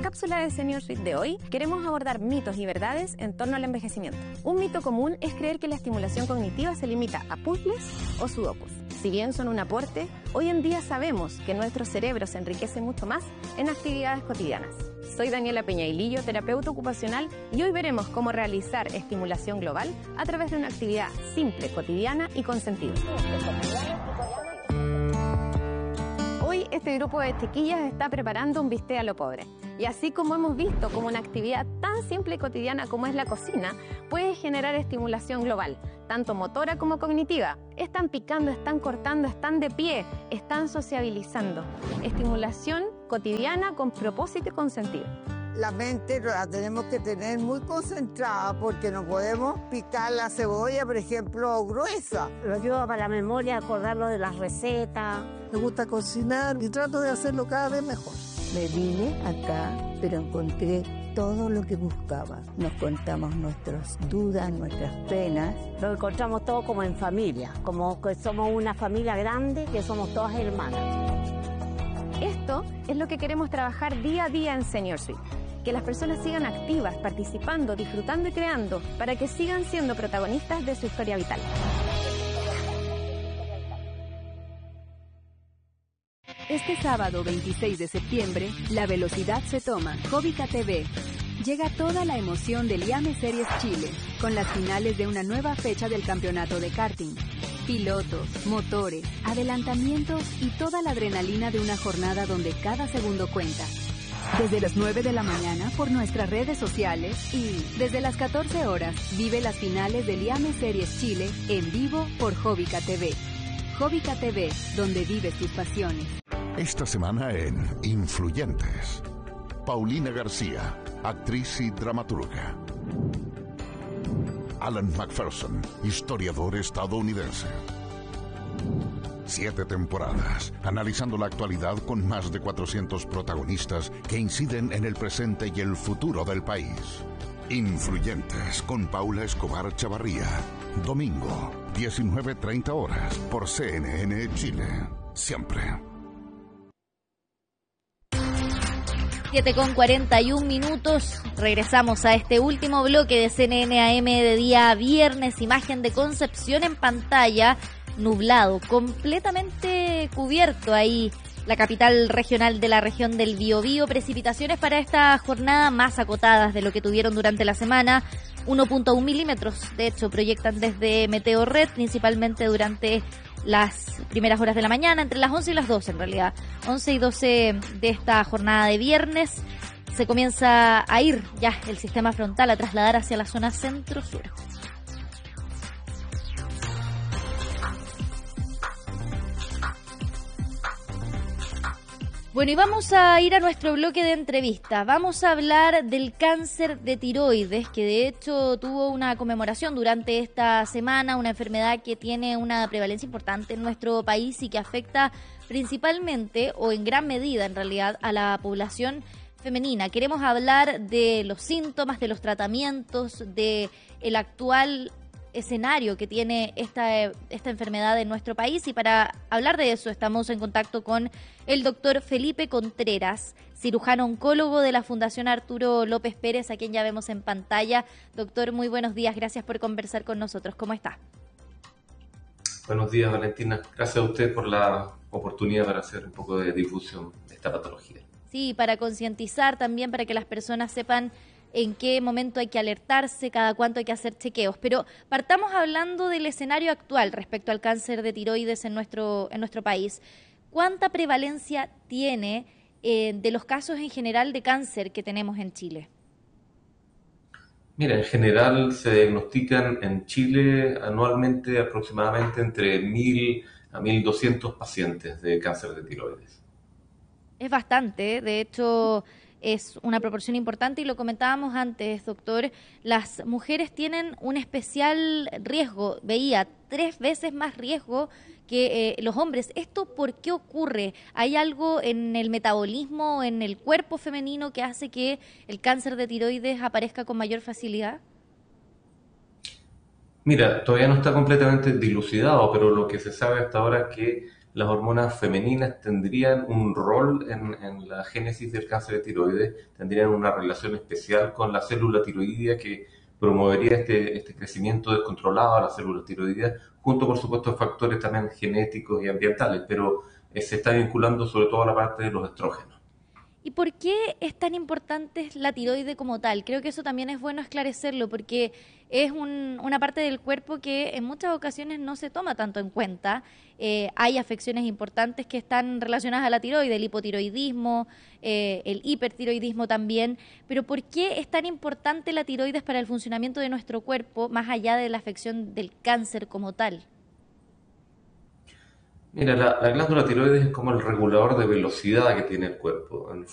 cápsula de Senior Suite de hoy queremos abordar mitos y verdades en torno al envejecimiento. Un mito común es creer que la estimulación cognitiva se limita a puzzles o sudokus. Si bien son un aporte, hoy en día sabemos que nuestro cerebro se enriquece mucho más en actividades cotidianas. Soy Daniela Peñailillo, terapeuta ocupacional, y hoy veremos cómo realizar estimulación global a través de una actividad simple, cotidiana y con sentido. Hoy este grupo de chiquillas está preparando un bistec a lo pobre. Y así como hemos visto como una actividad tan simple y cotidiana como es la cocina, puede generar estimulación global, tanto motora como cognitiva. Están picando, están cortando, están de pie, están sociabilizando. Estimulación cotidiana con propósito y con sentido. La mente la tenemos que tener muy concentrada porque no podemos picar la cebolla, por ejemplo, gruesa. Lo ayuda para la memoria, acordarlo de las recetas. Me gusta cocinar y trato de hacerlo cada vez mejor. Me vine acá, pero encontré todo lo que buscaba. Nos contamos nuestras dudas, nuestras penas. Lo encontramos todo como en familia, como que somos una familia grande, que somos todas hermanas. Esto es lo que queremos trabajar día a día en Senior Suite. Que las personas sigan activas, participando, disfrutando y creando, para que sigan siendo protagonistas de su historia vital. Este sábado 26 de septiembre, la velocidad se toma. Jovica TV. Llega toda la emoción del IAME Series Chile, con las finales de una nueva fecha del campeonato de karting. Pilotos, motores, adelantamientos y toda la adrenalina de una jornada donde cada segundo cuenta. Desde las 9 de la mañana por nuestras redes sociales y desde las 14 horas vive las finales del IAME Series Chile en vivo por Jovica TV. Jovica TV, donde vives tus pasiones. Esta semana en Influyentes, Paulina García, actriz y dramaturga. Alan McPherson, historiador estadounidense. 7 temporadas, analizando la actualidad con más de 400 protagonistas que inciden en el presente y el futuro del país. Influyentes con Paula Escobar Chavarría. Domingo, 19:30 horas, por CNN Chile. Siempre. 7:41. Regresamos a este último bloque de CNN AM de día viernes. Imagen de Concepción en pantalla. Nublado, completamente cubierto ahí la capital regional de la región del Biobío. Precipitaciones para esta jornada más acotadas de lo que tuvieron durante la semana. 1.1 milímetros, de hecho, proyectan desde Meteorred, principalmente durante las primeras horas de la mañana, entre las 11 y las 12 en realidad. 11 y 12 de esta jornada de viernes. Se comienza a ir ya el sistema frontal, a trasladar hacia la zona centro-sur. Bueno, y vamos a ir a nuestro bloque de entrevista. Vamos a hablar del cáncer de tiroides, que de hecho tuvo una conmemoración durante esta semana, una enfermedad que tiene una prevalencia importante en nuestro país y que afecta principalmente, o en gran medida en realidad, a la población femenina. Queremos hablar de los síntomas, de los tratamientos, de el actual escenario que tiene esta enfermedad en nuestro país, y para hablar de eso estamos en contacto con el doctor Felipe Contreras, cirujano oncólogo de la Fundación Arturo López Pérez, a quien ya vemos en pantalla. Doctor, muy buenos días, gracias por conversar con nosotros. ¿Cómo está? Buenos días, Valentina. Gracias a usted por la oportunidad para hacer un poco de difusión de esta patología. Sí, para concientizar también, para que las personas sepan en qué momento hay que alertarse, cada cuánto hay que hacer chequeos. Pero partamos hablando del escenario actual respecto al cáncer de tiroides en nuestro país. ¿Cuánta prevalencia tiene de los casos en general de cáncer que tenemos en Chile? Mira, en general se diagnostican en Chile anualmente aproximadamente entre 1.000 a 1.200 pacientes de cáncer de tiroides. Es bastante, de hecho es una proporción importante y lo comentábamos antes, doctor. Las mujeres tienen un especial riesgo, veía 3 veces más riesgo que los hombres. ¿Esto por qué ocurre? ¿Hay algo en el metabolismo, en el cuerpo femenino que hace que el cáncer de tiroides aparezca con mayor facilidad? Mira, todavía no está completamente dilucidado, pero lo que se sabe hasta ahora es que las hormonas femeninas tendrían un rol en la génesis del cáncer de tiroides, tendrían una relación especial con la célula tiroidea que promovería este crecimiento descontrolado de la célula tiroidea, junto por supuesto a factores también genéticos y ambientales, pero se está vinculando sobre todo a la parte de los estrógenos. ¿Y por qué es tan importante la tiroide como tal? Creo que eso también es bueno esclarecerlo, porque es una parte del cuerpo que en muchas ocasiones no se toma tanto en cuenta. Hay afecciones importantes que están relacionadas a la tiroide, el hipotiroidismo, el hipertiroidismo también. Pero ¿por qué es tan importante la tiroides para el funcionamiento de nuestro cuerpo, más allá de la afección del cáncer como tal? Mira, la glándula tiroides es como el regulador de velocidad que tiene el cuerpo.